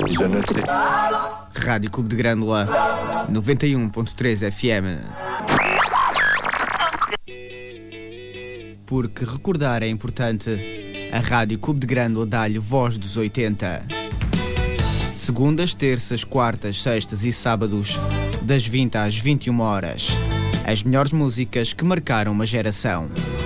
Je ne sais. Rádio Clube de Grândola 91.3 FM. Porque recordar é importante, a Rádio Clube de Grândola dá-lhe voz dos 80. Segundas, terças, quartas, sextas e sábados, das 20 às 21 horas. As melhores músicas que marcaram uma geração.